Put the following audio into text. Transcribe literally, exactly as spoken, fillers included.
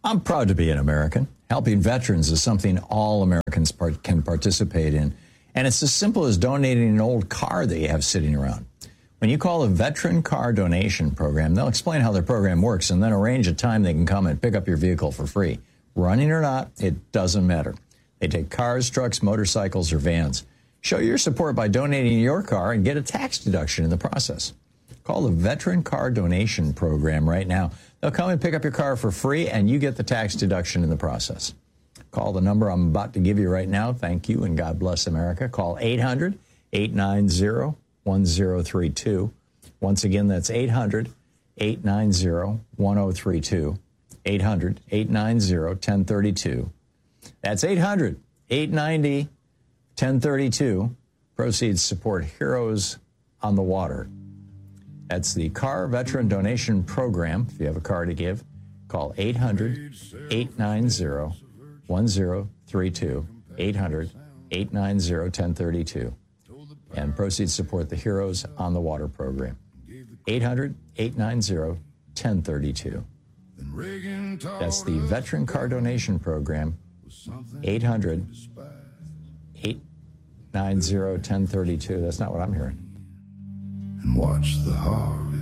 I'm proud to be an American. Helping veterans is something all Americans part- can participate in. And it's as simple as donating an old car that you have sitting around. When you call a veteran car donation program, they'll explain how their program works and then arrange a time they can come and pick up your vehicle for free. Running or not, it doesn't matter. They take cars, trucks, motorcycles, or vans. Show your support by donating your car and get a tax deduction in the process. Call the Veteran Car Donation Program right now. They'll come and pick up your car for free, and you get the tax deduction in the process. Call the number I'm about to give you right now. Thank you, and God bless America. Call eight hundred, eight nine zero, one zero three two. Once again, that's eight hundred, eight nine zero, one zero three two. eight hundred, eight nine zero, one zero three two. That's eight hundred, eight nine zero, one zero three two. Proceeds support Heroes on the Water. That's the Car Veteran Donation Program. If you have a car to give, call eight hundred, eight nine zero, one zero three two. eight hundred, eight nine zero, one zero three two. And proceeds support the Heroes on the Water program. eight hundred, eight nine zero, one zero three two. That's the Veteran Car Donation Program. eight hundred, eight nine zero, one zero three two. That's not what I'm hearing. And watch the heart